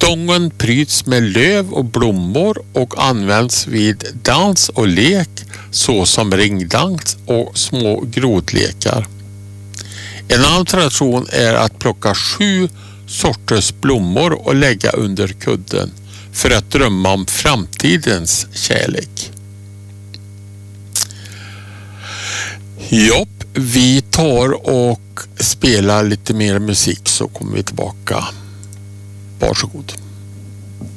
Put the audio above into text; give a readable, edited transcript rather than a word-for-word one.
Stången pryds med löv och blommor och används vid dans och lek såsom ringdans och små grodlekar. En annan tradition är att plocka 7 sorters blommor och lägga under kudden för att drömma om framtidens kärlek. Jopp, vi tar och spelar lite mer musik så kommer vi tillbaka. Varsågod.